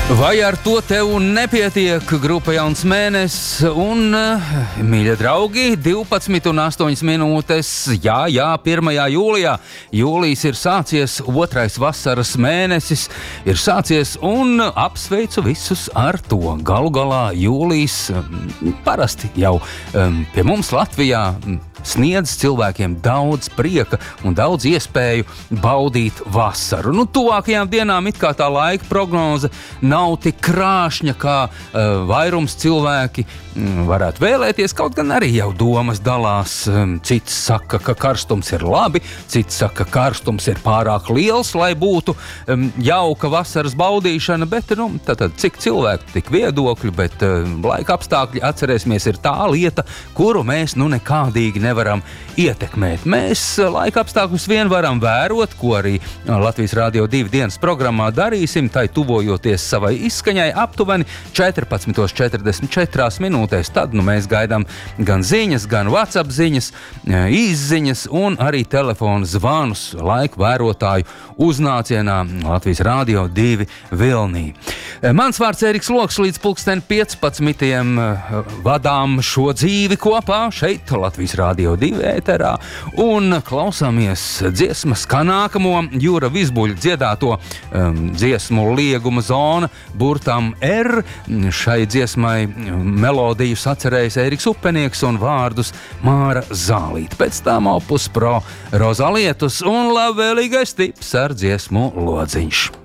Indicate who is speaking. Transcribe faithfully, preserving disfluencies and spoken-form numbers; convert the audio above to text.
Speaker 1: Vai ar to tev nepietiek? Grupa Jauns mēnesis un, mīļie draugi, divpadsmit un astoņas minūtes, jā, jā, pirmajā jūlijā. Jūlijs ir sācies, otrais vasaras mēnesis ir sācies un apsveicu visus ar to. Galu galā jūlijs parasti jau um, pie mums Latvijā sniedz cilvēkiem daudz prieka un daudz iespēju baudīt vasaru. Nu, tuvākajām dienām it kā tā laika prognoze nav tik krāšņa, kā uh, vairums cilvēki mm, varētu vēlēties, kaut gan arī jau domas dalās. Um, cits saka, ka karstums ir labi, cits saka, ka karstums ir pārāk liels, lai būtu um, jauka vasaras baudīšana, bet, nu, tātad cik cilvēku, tik viedokļu, bet uh, laika apstākļi, atcerēsimies, ir tā lieta, kuru mēs, nu, nekādīgi nevaram ietekmēt. Mēs laika apstākļus vien varam vērot, ko arī Latvijas Rādio divi dienas programmā darīsim, tai tuvojoties savai izskaņai aptuveni četrpadsmit četrdesmit četri minūtēs. Tad nu, mēs gaidām gan ziņas, gan WhatsApp ziņas, izziņas un arī telefona zvanus laika vērotāju uznācienā Latvijas Rādio divi Vilnī. Mans vārds Ēriks Loks, līdz pulksten piecpadsmitiem vadām šo dzīvi kopā šeit Latvijas Rādio divi ēterā un klausāmies dziesmas kā nākamo Jūra Vizbuļa dziedāto um, dziesmu Lieguma zona burtam R. Šai dziesmai melodiju sacerējis Ēriks Upenieks un vārdus Māra Zālīte. Pēc tam opus pro Rozalietus un labvēlīgais tips ar dziesmu Lodziņš.